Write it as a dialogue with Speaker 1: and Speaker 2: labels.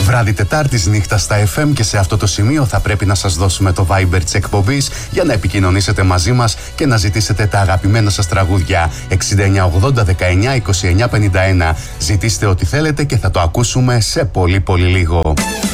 Speaker 1: Βράδυ Τετάρτης νύχτα στα FM, και σε αυτό το σημείο θα πρέπει να σας δώσουμε το Viber της εκπομπής για να επικοινωνήσετε μαζί μας και να ζητήσετε τα αγαπημένα σας τραγούδια. 6980192951. Ζητήστε ό,τι θέλετε και θα το ακούσουμε σε πολύ λίγο.